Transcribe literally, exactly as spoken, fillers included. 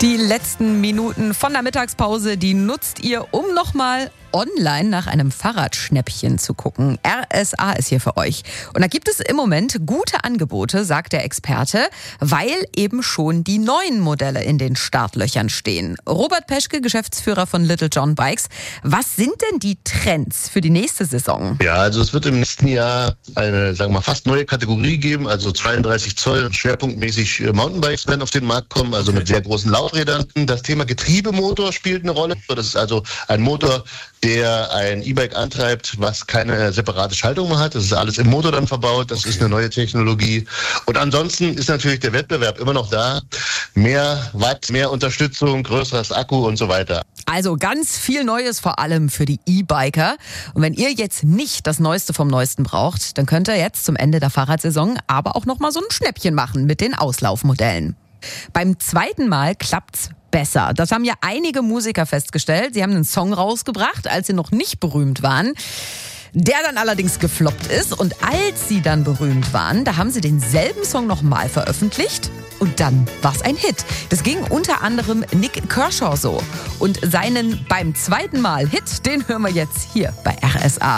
Die letzten Minuten von der Mittagspause, die nutzt ihr, um nochmal online nach einem Fahrradschnäppchen zu gucken. R S A ist hier für euch. Und da gibt es im Moment gute Angebote, sagt der Experte, weil eben schon die neuen Modelle in den Startlöchern stehen. Robert Peschke, Geschäftsführer von Little John Bikes. Was sind denn die Trends für die nächste Saison? Ja, also es wird im nächsten Jahr eine, sagen wir mal, fast neue Kategorie geben. Also zweiunddreißig Zoll, schwerpunktmäßig Mountainbikes werden auf den Markt kommen, also mit sehr großen Laufrädern. Das Thema Getriebemotor spielt eine Rolle. Das ist also ein Motor, der ein E-Bike antreibt, was keine separate Schaltung mehr hat. Das ist alles im Motor dann verbaut. Das ist eine neue Technologie. Und ansonsten ist natürlich der Wettbewerb immer noch da. Mehr Watt, mehr Unterstützung, größeres Akku und so weiter. Also ganz viel Neues, vor allem für die E-Biker. Und wenn ihr jetzt nicht das Neueste vom Neuesten braucht, dann könnt ihr jetzt zum Ende der Fahrradsaison aber auch nochmal so ein Schnäppchen machen mit den Auslaufmodellen. Beim zweiten Mal klappt's besser. Das haben ja einige Musiker festgestellt. Sie haben einen Song rausgebracht, als sie noch nicht berühmt waren, der dann allerdings gefloppt ist. Und als sie dann berühmt waren, da haben sie denselben Song nochmal veröffentlicht. Und dann war's ein Hit. Das ging unter anderem Nick Kershaw so. Und seinen beim zweiten Mal Hit, den hören wir jetzt hier bei R S A.